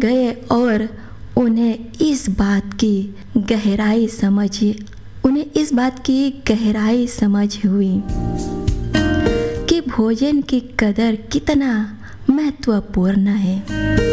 गए और उन्हें इस बात की गहराई समझ हुई कि भोजन की कदर कितना महत्वपूर्ण है।